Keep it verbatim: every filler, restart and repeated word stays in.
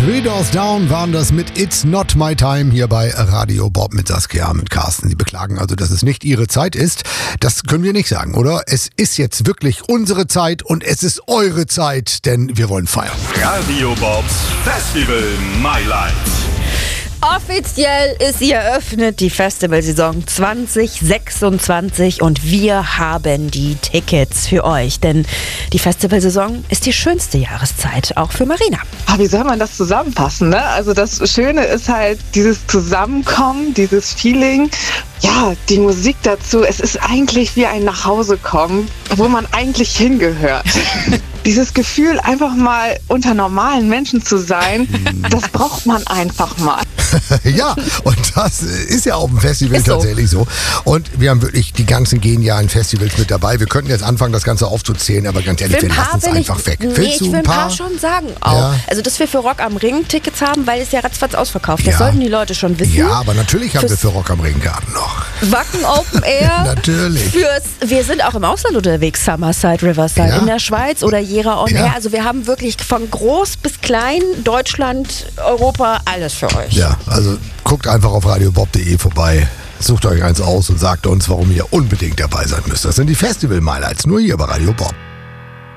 Three Doors Down waren das mit It's Not My Time hier bei Radio Bob mit Saskia, mit Carsten. Sie beklagen also, dass es nicht ihre Zeit ist. Das können wir nicht sagen, oder? Es ist jetzt wirklich unsere Zeit und es ist eure Zeit, denn wir wollen feiern. Radio Bobs Festival My Life. Offiziell ist sie eröffnet, die Festivalsaison zwanzig sechsundzwanzig, und wir haben die Tickets für euch, denn die Festivalsaison ist die schönste Jahreszeit, auch für Marina. Ah, wie soll man das zusammenfassen, ne? Also das Schöne ist halt dieses Zusammenkommen, dieses Feeling, ja, die Musik dazu. Es ist eigentlich wie ein Nachhausekommen, wo man eigentlich hingehört. Dieses Gefühl, einfach mal unter normalen Menschen zu sein, das braucht man einfach mal. Ja, und das ist ja auf dem Festival ist so. tatsächlich so. Und wir haben wirklich die ganzen genialen Festivals mit dabei. Wir könnten jetzt anfangen, das Ganze aufzuzählen, aber ganz ehrlich, Für wir ein paar lassen es will ich- einfach weg. Nee, Willst ich du will ein ein paar paar? schon sagen auch. Ja. Also, dass wir für Rock am Ring Tickets haben, weil es ja ratzfatz ausverkauft. Das Ja. sollten die Leute schon wissen. Ja, aber natürlich haben wir Fürs für Rock am Ring Karten noch. Wacken Open Air. Natürlich. Fürs, wir sind auch im Ausland unterwegs, Summerside, Riverside, Ja. in der Schweiz oder Jera On Ja. Air. Also wir haben wirklich von groß bis klein, Deutschland, Europa, alles für euch. Ja, also guckt einfach auf radiobob punkt de vorbei. Sucht euch eins aus und sagt uns, warum ihr unbedingt dabei sein müsst. Das sind die Festival-Highlights, nur hier bei Radio Bob.